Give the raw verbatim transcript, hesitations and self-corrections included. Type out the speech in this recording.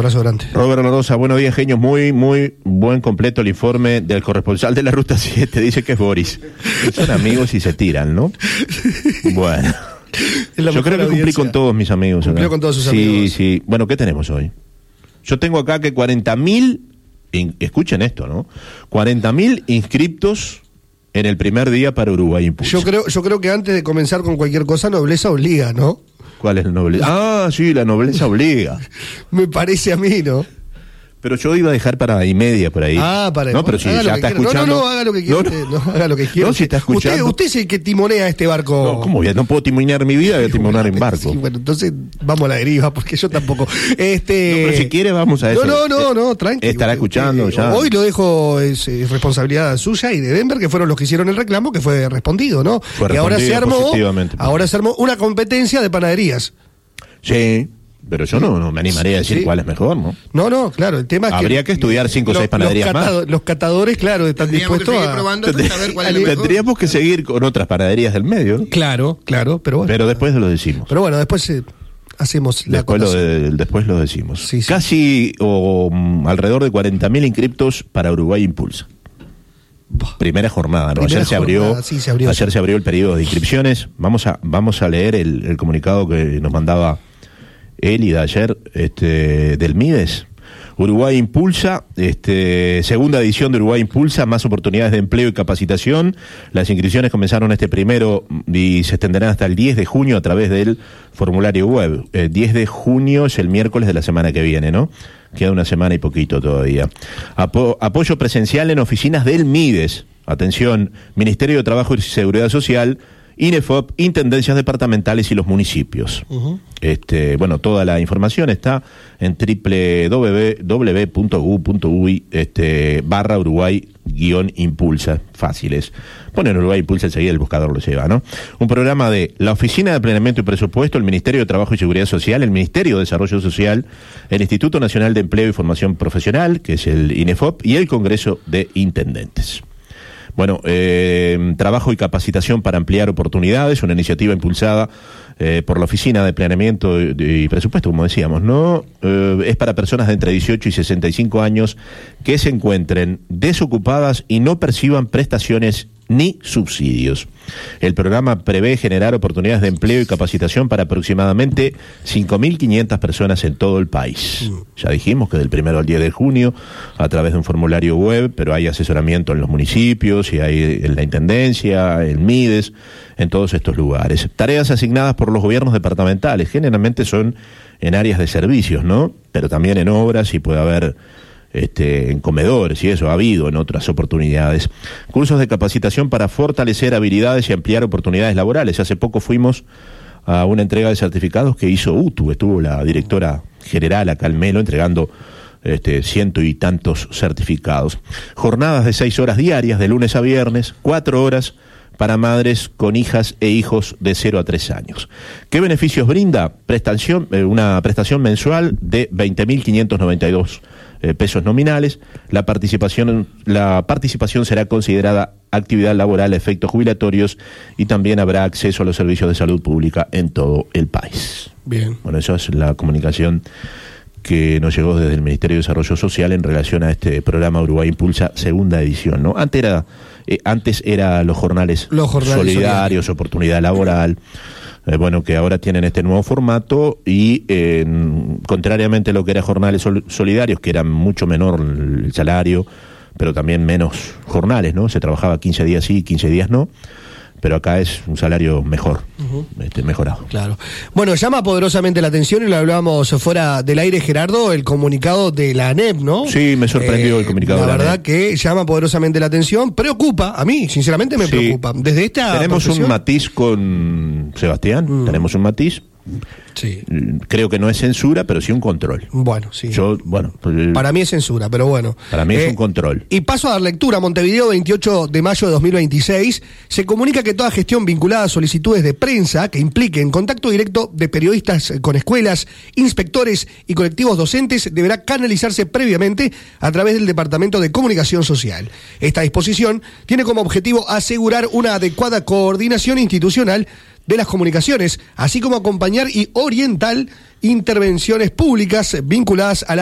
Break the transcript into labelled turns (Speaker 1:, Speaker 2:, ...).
Speaker 1: abrazo grande.
Speaker 2: Robert Rosa, buenos días, genios. Muy, muy buen completo el informe del corresponsal de la Ruta siete. Dice que es Boris. Son amigos y se tiran, ¿no? Bueno. Yo creo que cumplí con todos mis amigos.
Speaker 1: Cumplió con todos sus
Speaker 2: sí,
Speaker 1: amigos.
Speaker 2: Sí, sí. Bueno, ¿qué tenemos hoy? Yo tengo acá que cuarenta mil, escuchen esto, ¿no? cuarenta mil inscriptos en el primer día para Uruguay Impulsa.
Speaker 1: Yo creo, yo creo que antes de comenzar con cualquier cosa, nobleza obliga, ¿no?
Speaker 2: ¿Cuál es la nobleza? Ah, sí, la nobleza obliga.
Speaker 1: Me parece a mí, ¿no?
Speaker 2: Pero yo iba a dejar para y media por ahí.
Speaker 1: Ah, para
Speaker 2: No, pero si ya está escuchando.
Speaker 1: No, no, no, haga lo que quiera.
Speaker 2: No,
Speaker 1: usted, no, haga lo que quiera.
Speaker 2: No, si está escuchando.
Speaker 1: Usted, usted es el que timonea este barco.
Speaker 2: No, ¿cómo voy a- No puedo timonear mi vida, voy a timonear en barco.
Speaker 1: Sí, bueno, entonces vamos a la deriva, porque yo tampoco. Este.
Speaker 2: No, pero si quiere, vamos a eso.
Speaker 1: No, no, no, no, tranqui.
Speaker 2: Estará escuchando
Speaker 1: Eh,
Speaker 2: ya.
Speaker 1: Hoy lo dejo, es, es responsabilidad suya y de Denver, que fueron los que hicieron el reclamo, que fue respondido, ¿no?
Speaker 2: Fue
Speaker 1: y ahora se
Speaker 2: respondido
Speaker 1: armó.
Speaker 2: positivamente.
Speaker 1: Ahora se armó una competencia de panaderías.
Speaker 2: Sí, pero yo no, no me animaría a decir
Speaker 1: Sí.
Speaker 2: cuál es mejor, ¿no?
Speaker 1: No, no, claro, el tema es que.
Speaker 2: Habría que estudiar cinco o
Speaker 1: los-
Speaker 2: seis panaderías
Speaker 1: los
Speaker 2: más.
Speaker 1: catado- Los catadores, claro, están
Speaker 3: Tendríamos que
Speaker 1: dispuestos
Speaker 3: seguir
Speaker 1: a.
Speaker 3: probando hasta saber cuál es la mejor.
Speaker 2: Tendríamos que seguir con otras panaderías del medio, ¿no?
Speaker 1: Claro, claro, pero bueno.
Speaker 2: Pero después lo decimos.
Speaker 1: Pero bueno, después eh, hacemos la
Speaker 2: Después lo,
Speaker 1: acotación.
Speaker 2: de- después lo decimos.
Speaker 1: Sí, sí.
Speaker 2: Casi o mm, alrededor de cuarenta mil inscriptos para Uruguay Impulsa.
Speaker 1: Bah.
Speaker 2: Primera jornada, ¿no?
Speaker 1: Primera
Speaker 2: Ayer se abrió,
Speaker 1: jornada, sí, se abrió.
Speaker 2: ayer se abrió el periodo de inscripciones. Vamos a, vamos a leer el, el comunicado que nos mandaba Élida ayer, este, del Mides. Uruguay Impulsa, este, segunda edición de Uruguay Impulsa, más oportunidades de empleo y capacitación. Las inscripciones comenzaron este primero y se extenderán hasta el diez de junio a través del formulario web. Eh, diez de junio es el miércoles de la semana que viene, ¿no? Queda una semana y poquito todavía. Apo- apoyo presencial en oficinas del Mides. Atención, Ministerio de Trabajo y Seguridad Social, INEFOP, Intendencias Departamentales y los municipios.
Speaker 1: Ujú.
Speaker 2: Este, bueno, toda la información está en doble u doble u doble u punto u punto u y este, barra Uruguay guión Impulsa. Fáciles. Ponen Uruguay Impulsa, enseguida el buscador lo lleva, ¿no? Un programa de la Oficina de Planeamiento y Presupuesto, el Ministerio de Trabajo y Seguridad Social, el Ministerio de Desarrollo Social, el Instituto Nacional de Empleo y Formación Profesional, que es el INEFOP, y el Congreso de Intendentes. Bueno, eh, trabajo y capacitación para ampliar oportunidades, una iniciativa impulsada eh, por la Oficina de Planeamiento y, y Presupuesto, como decíamos, ¿no? Eh, es para personas de entre dieciocho y sesenta y cinco años que se encuentren desocupadas y no perciban prestaciones ni subsidios. El programa prevé generar oportunidades de empleo y capacitación para aproximadamente cinco mil quinientas personas en todo el país. Ya dijimos que del primero al diez de junio, a través de un formulario web, pero hay asesoramiento en los municipios y hay en la Intendencia, en Mides, en todos estos lugares. Tareas asignadas por los gobiernos departamentales, generalmente son en áreas de servicios, ¿no? Pero también en obras y puede haber Este, en comedores y eso ha habido en otras oportunidades. Cursos de capacitación para fortalecer habilidades y ampliar oportunidades laborales. Hace poco fuimos a una entrega de certificados que hizo U T U, estuvo la directora general acá en Melo entregando este, ciento y tantos certificados. Jornadas de seis horas diarias, de lunes a viernes, cuatro horas para madres con hijas e hijos de cero a tres años. ¿Qué beneficios brinda? Prestación, eh, una prestación mensual de veinte mil quinientos noventa y dos eh, pesos nominales. La participación, la participación será considerada actividad laboral a efectos jubilatorios y también habrá acceso a los servicios de salud pública en todo el país.
Speaker 1: Bien.
Speaker 2: Bueno, eso es la comunicación que nos llegó desde el Ministerio de Desarrollo Social en relación a este programa Uruguay Impulsa, segunda edición, ¿no? Antes era, eh, antes era los jornales,
Speaker 1: Los jornales
Speaker 2: solidarios,
Speaker 1: solidarios.
Speaker 2: oportunidad laboral, eh, bueno, que ahora tienen este nuevo formato y eh, contrariamente a lo que era jornales sol- solidarios, que era mucho menor el salario, pero también menos jornales, ¿no? Se trabajaba quince días sí, quince días no, pero acá es un salario mejor, uh-huh. este, mejorado.
Speaker 1: Claro. Bueno, llama poderosamente la atención, y lo hablábamos fuera del aire, Gerardo, el comunicado de la ANEP, ¿no?
Speaker 2: Sí, me sorprendió
Speaker 1: Eh,
Speaker 2: el comunicado
Speaker 1: la
Speaker 2: de la
Speaker 1: verdad
Speaker 2: ANEP.
Speaker 1: que llama poderosamente la atención, preocupa, a mí, sinceramente me
Speaker 2: Sí.
Speaker 1: preocupa. Desde esta
Speaker 2: Tenemos
Speaker 1: profesión-
Speaker 2: un matiz con Sebastián,
Speaker 1: Mm.
Speaker 2: tenemos un matiz.
Speaker 1: Sí.
Speaker 2: Creo que no es censura, pero sí un control.
Speaker 1: Bueno, sí.
Speaker 2: Yo, bueno, pues,
Speaker 1: Para mí es censura, pero bueno.
Speaker 2: para mí es
Speaker 1: Eh,
Speaker 2: un control.
Speaker 1: Y paso a dar lectura. Montevideo, veintiocho de mayo de dos mil veintiséis. Se comunica que toda gestión vinculada a solicitudes de prensa que impliquen contacto directo de periodistas con escuelas, inspectores y colectivos docentes deberá canalizarse previamente a través del Departamento de Comunicación Social. Esta disposición tiene como objetivo asegurar una adecuada coordinación institucional de las comunicaciones, así como acompañar y orientar intervenciones públicas vinculadas a la